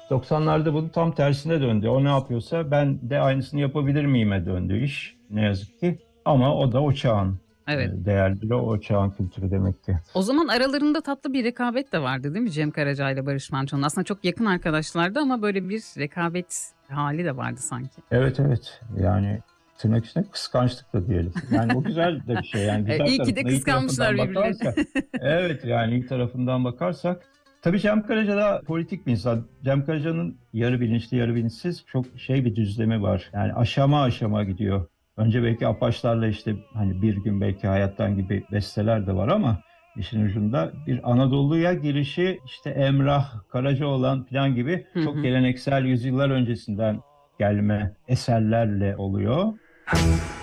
90'larda bunun tam tersine döndü. O ne yapıyorsa ben de aynısını yapabilir miyime döndü iş. Ne yazık ki. Ama o da o çağın Evet. değerleri, o çağın kültürü demek ki. O zaman aralarında tatlı bir rekabet de vardı değil mi Cem Karaca ile Barış Manço'nun? Aslında çok yakın arkadaşlardı ama böyle bir rekabet hali de vardı sanki. Evet, evet, yani tırnak içinde kıskançlık da diyelim. Yani o güzel de bir şey, yani güzel İyi ki de tarafından, iyi kıskanmışlar tarafından birbirlerini. bakarsak. Evet, yani iyi tarafından bakarsak. Tabii Cem Karaca da politik bir insan. Cem Karaca'nın yarı bilinçli yarı bilinçsiz çok şey bir düzlemi var. Yani aşama aşama gidiyor. Önce belki Apaçlarla işte hani bir gün belki hayattan gibi besteler de var ama işin ucunda bir Anadolu'ya girişi işte Emrah, Karacaoğlan falan gibi Hı çok hı. geleneksel yüzyıllar öncesinden gelme eserlerle oluyor.